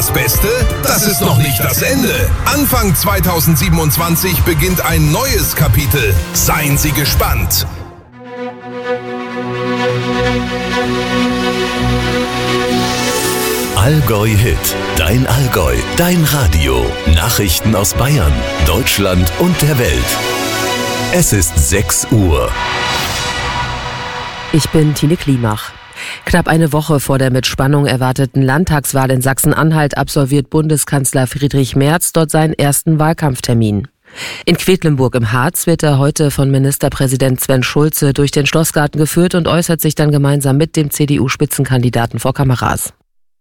das Beste? Das ist noch nicht das Ende. Anfang 2027 beginnt ein neues Kapitel. Seien Sie gespannt. Allgäu Hit. Dein Allgäu. Dein Radio. Nachrichten aus Bayern, Deutschland und der Welt. Es ist 6 Uhr. Ich bin Tine Klimach. Knapp eine Woche vor der mit Spannung erwarteten Landtagswahl in Sachsen-Anhalt absolviert Bundeskanzler Friedrich Merz dort seinen ersten Wahlkampftermin. In Quedlinburg im Harz wird er heute von Ministerpräsident Sven Schulze durch den Schlossgarten geführt und äußert sich dann gemeinsam mit dem CDU-Spitzenkandidaten vor Kameras.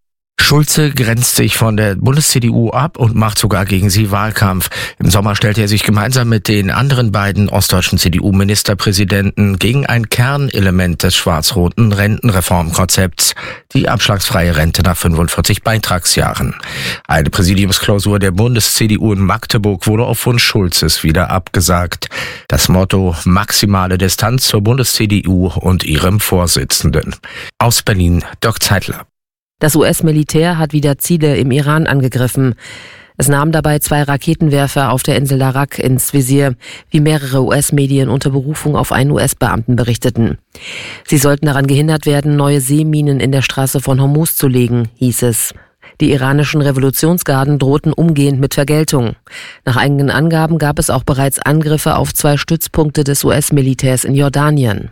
Schulze grenzt sich von der Bundes-CDU ab und macht sogar gegen sie Wahlkampf. Im Sommer stellte er sich gemeinsam mit den anderen beiden ostdeutschen CDU-Ministerpräsidenten gegen ein Kernelement des schwarz-roten Rentenreformkonzepts, die abschlagsfreie Rente nach 45 Beitragsjahren. Eine Präsidiumsklausur der Bundes-CDU in Magdeburg wurde auf Wunsch Schulzes wieder abgesagt. Das Motto: maximale Distanz zur Bundes-CDU und ihrem Vorsitzenden. Aus Berlin, Dirk Zeitler. Das US-Militär hat wieder Ziele im Iran angegriffen. Es nahm dabei 2 Raketenwerfer auf der Insel Arak ins Visier, wie mehrere US-Medien unter Berufung auf einen US-Beamten berichteten. Sie sollten daran gehindert werden, neue Seeminen in der Straße von Hormuz zu legen, hieß es. Die iranischen Revolutionsgarden drohten umgehend mit Vergeltung. Nach eigenen Angaben gab es auch bereits Angriffe auf 2 Stützpunkte des US-Militärs in Jordanien.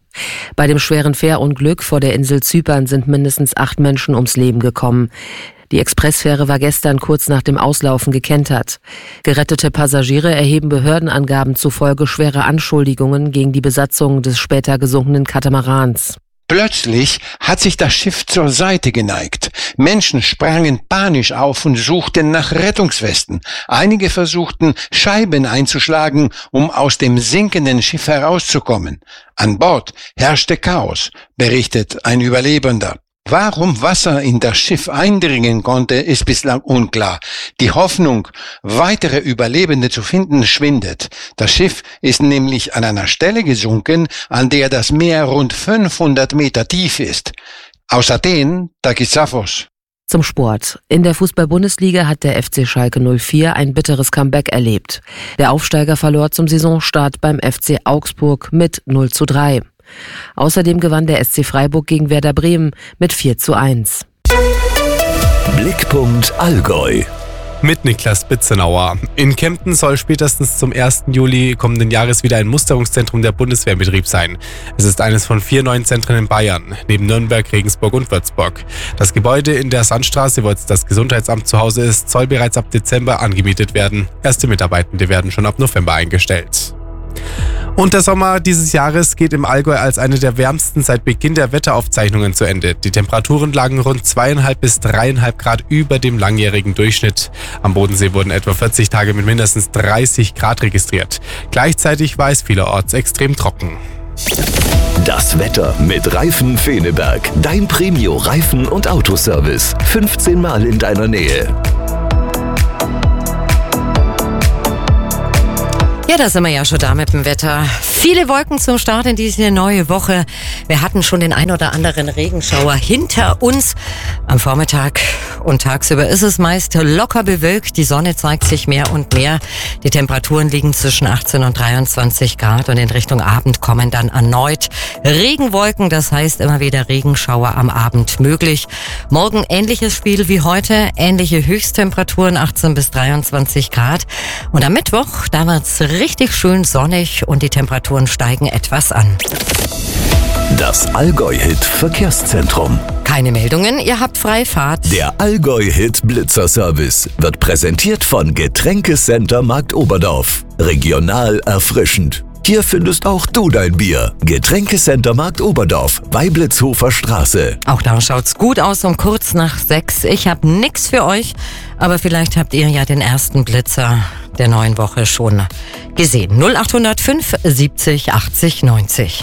Bei dem schweren Fährunglück vor der Insel Zypern sind mindestens 8 Menschen ums Leben gekommen. Die Expressfähre war gestern kurz nach dem Auslaufen gekentert. Gerettete Passagiere erheben Behördenangaben zufolge schwere Anschuldigungen gegen die Besatzung des später gesunkenen Katamarans. Plötzlich hat sich das Schiff zur Seite geneigt. Menschen sprangen panisch auf und suchten nach Rettungswesten. Einige versuchten, Scheiben einzuschlagen, um aus dem sinkenden Schiff herauszukommen. An Bord herrschte Chaos, berichtet ein Überlebender. Warum Wasser in das Schiff eindringen konnte, ist bislang unklar. Die Hoffnung, weitere Überlebende zu finden, schwindet. Das Schiff ist nämlich an einer Stelle gesunken, an der das Meer rund 500 Meter tief ist. Aus Athen, Takis Safos. Zum Sport. In der Fußball-Bundesliga hat der FC Schalke 04 ein bitteres Comeback erlebt. Der Aufsteiger verlor zum Saisonstart beim FC Augsburg mit 0:3. Außerdem gewann der SC Freiburg gegen Werder Bremen mit 4:1. Blickpunkt Allgäu. Mit Niklas Bitzenauer. In Kempten soll spätestens zum 1. Juli kommenden Jahres wieder ein Musterungszentrum der Bundeswehr in Betrieb sein. Es ist eines von 4 neuen Zentren in Bayern, neben Nürnberg, Regensburg und Würzburg. Das Gebäude in der Sandstraße, wo jetzt das Gesundheitsamt zu Hause ist, soll bereits ab Dezember angemietet werden. Erste Mitarbeitende werden schon ab November eingestellt. Und der Sommer dieses Jahres geht im Allgäu als eine der wärmsten seit Beginn der Wetteraufzeichnungen zu Ende. Die Temperaturen lagen rund 2,5 bis 3,5 Grad über dem langjährigen Durchschnitt. Am Bodensee wurden etwa 40 Tage mit mindestens 30 Grad registriert. Gleichzeitig war es vielerorts extrem trocken. Das Wetter mit Reifen Feneberg. Dein Premio-Reifen- und Autoservice. 15 Mal in deiner Nähe. Ja, da sind wir ja schon da mit dem Wetter. Viele Wolken zum Start in diese neue Woche. Wir hatten schon den ein oder anderen Regenschauer hinter uns. Am Vormittag und tagsüber ist es meist locker bewölkt. Die Sonne zeigt sich mehr und mehr. Die Temperaturen liegen zwischen 18 und 23 Grad und in Richtung Abend kommen dann erneut Regenwolken. Das heißt immer wieder Regenschauer am Abend möglich. Morgen ähnliches Spiel wie heute. Ähnliche Höchsttemperaturen 18 bis 23 Grad. Und am Mittwoch, da wird's richtig schön sonnig und die Temperaturen steigen etwas an. Das Allgäu-Hit Verkehrszentrum. Keine Meldungen, ihr habt Freifahrt. Der Allgäu-Hit Blitzerservice wird präsentiert von Getränkecenter Marktoberdorf. Regional erfrischend. Hier findest auch du dein Bier. Getränkecenter Marktoberdorf, Weiblitzhofer Straße. Auch da schaut's gut aus um kurz nach 6. Ich habe nix für euch, aber vielleicht habt ihr ja den ersten Blitzer der neuen Woche schon gesehen. 0805 70 80 90.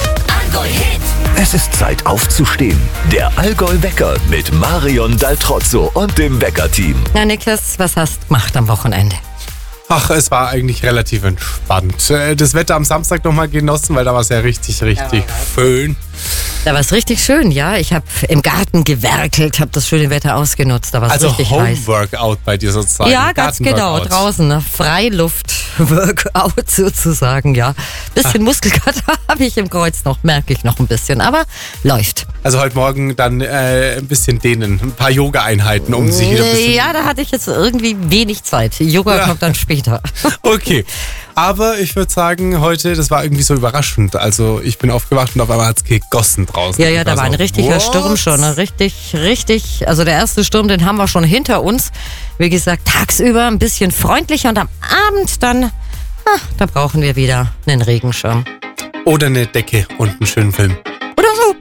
Es ist Zeit aufzustehen. Der Allgäu-Wecker mit Marion Daltrozzo und dem Wecker-Team. Na Niklas, was hast du gemacht am Wochenende? Ach, es war eigentlich relativ entspannt. Das Wetter am Samstag nochmal genossen, weil da war es ja richtig schön. Da war es richtig schön, ja. Ich habe im Garten gewerkelt, habe das schöne Wetter ausgenutzt. Da war es Also richtig heiß. Home-Workout bei dir sozusagen. Ja, ganz genau, draußen, ne? Freiluft-Workout sozusagen, ja. Bisschen Muskelkater habe ich im Kreuz noch, merke ich noch ein bisschen, aber läuft. Also heute Morgen dann ein bisschen dehnen, ein paar Yoga-Einheiten, um sich wieder ein bisschen... Ja, da hatte ich jetzt irgendwie wenig Zeit. Yoga kommt dann später. Okay, aber ich würde sagen, heute, das war irgendwie so überraschend. Also ich bin aufgewacht und auf einmal hat es gegossen draußen. Ja, da war ein richtiger Sturm schon. Ne? Richtig. Also der erste Sturm, den haben wir schon hinter uns. Wie gesagt, tagsüber ein bisschen freundlicher und am Abend dann, da brauchen wir wieder einen Regenschirm. Oder eine Decke und einen schönen Film.